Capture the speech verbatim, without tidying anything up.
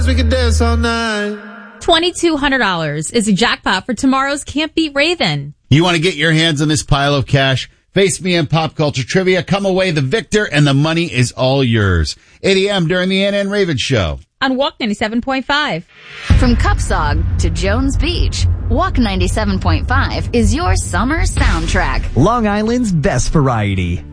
We can dance all night. twenty-two hundred dollars is a jackpot for tomorrow's Can't Beat Raven. You want to get your hands on this pile of cash? Face me in pop culture trivia. Come away the victor, and the money is all yours. eight a.m. during the Ann and Raven Show. On Walk ninety-seven point five. From Cupsog to Jones Beach, Walk ninety-seven point five is your summer soundtrack. Long Island's best variety.